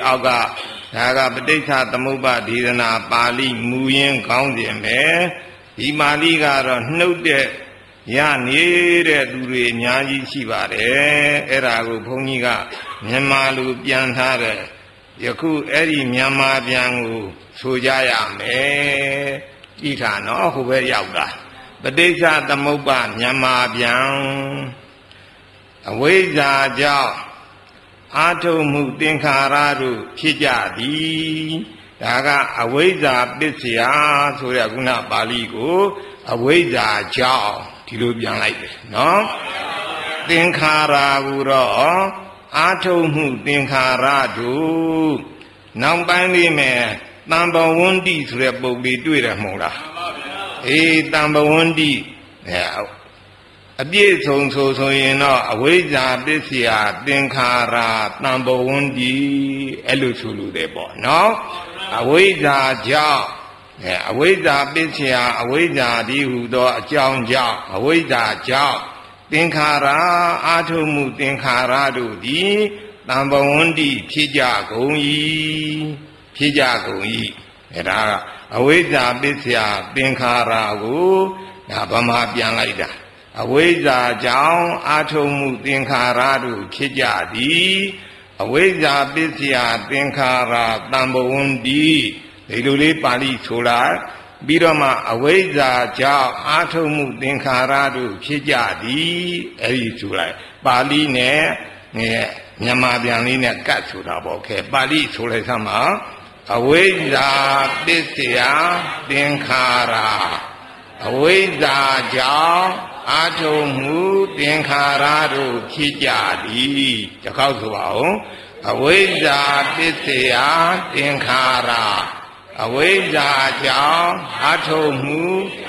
အောက်ကဒါကပဋိစ္စသမုပ္ပါဒေသနာပါဠိမူရင်းကောင်းခြင်းပဲဒီပါဠိကတော့နှုတ်တဲ့ရနေတဲ့သူတွေအများကြီးရှိပါတယ်အဲ့ဒါကိုဘုန်းကြီးကမြန်မာလူပြန်ထားတဲ့ယခုအဲ့ဒီမြန်မာပြန်ကိုဆိုကြရမယ်ကြည့်ထားနော်ဟိုဘက်ရောက်တာပဋိစ္စသမုပ္ပါမြန်မာပြန်အဝိဇ္ဇာကြောင့်အာထုံမှုသင်္ခါရတို့ဖြစ်ကြသည်ဒါကအဝိဇ္ဇာပစ္စယဆိုရခုနပါဠိကိုအဝိဇ္ဇာကြောင့်ဒီလိုပြန်လိုက်တယ်နော်သင်္ခါရကိုတော့အာထုံမှုသင်္ခါရတို့နောက်ပိုင်းလေးမယ်တံပဝန္တိဆိုတဲ့ပုဂ္ဂိုလ်တွေ့တယ်မဟုတ်လားအေးတံပဝန္တိအပြည့်စုံဆိုရင်တော့အဝိဇ္ဇာပစ္စယသင်္ခါရတံပဝန္တိအဲ့လိုဆိုလို့တယ်ပေါ့နော်အဝိဇ္ဇာကြောင့်အဝိဇ္ဇာပစ္စယအဝိဇ္ဇာဒီဟုသောအကြောင်းကြောင့်အဝိဇ္ဇာကြောင့်သင်္ခါရအာထုံမှုသင်္ခါရတို့သည်တံပဝန္တိဖြစ်ကြကုန်၏ဖြစ်ကြကုန်၏အဲ့ဒါအဝိဇ္ဇာပစ္စယသင်္ခါရကိုဒါဗမာပြန်လိုက်တာအဝိဇ္ဇာကြောင့်အာထုံမှုသင်္ခါရတို့ဖြစ်ကြသည်အဝိဇ္ဇာပစ္စယသင်္ခါရတံပဝန္တိဒီလိုလေးပါဠိဆိုလိုက်ပြီးတော့မှအဝိဇ္ဇာကြောင့်အာထုံမှုသင်္ခါရတို့ဖြစ်ကြသည်အဲ့ဒီဆိုလိုက်ပါဠိနဲ့မြန်မာပြန်လေးနဲ့ကတ်ဆိုတာပေါ့ခဲပါဠိဆိုလိုက်သမှာအဝိဇ္ဇာပစ္စယသင်္ခါရအဝိဇ္ဇာကြောင့်အာထုံမှုသင်္ခါရတို့ဖြစ်ကြသည်တစ်ခေါက်ဆိုပါဦးအဝိဇ္ဇာပစ္စယသင်္ခါရအဝိဇ္ဇာကြောင့်အာထုံမှု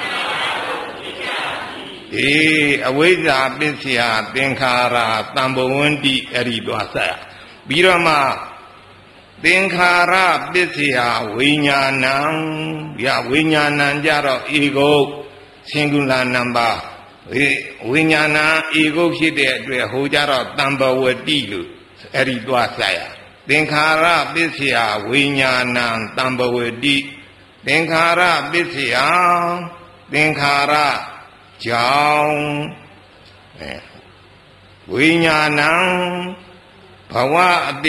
အဝိဇ္ဇာပစ္စယသင်္ခါရတံပဝန္တိအဲ့ဒီတော့ဆက်ပြီးတော့မှသင်္ခါရပစ္စယဝိညာဏံဝိညာဏံကြတော့ဧကုစင်ကုလာနံပါတ်ဝိညာဏဧကုဖြစ်တဲ့အတွက်ဟိုကြတော့တံပဝတိလို့အဲ့ဒီသွားဆက်ရသင်္ခါရပစ္စယဝိညာဏံတံပဝတိသင်္ခါရပစ္စယသင်္ခါရကြောင့်ဝိညာဏံဘဝအ